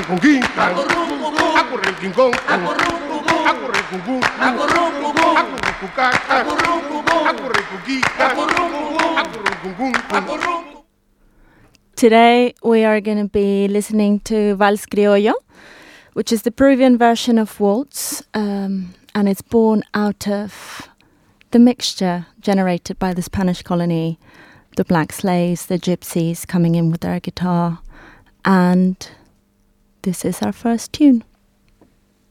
Today we are going to be listening to Vals Criollo, which is the Peruvian version of waltz, and it's born out of the mixture generated by the Spanish colony, the black slaves, the gypsies coming in with their guitar, and this is our first tune.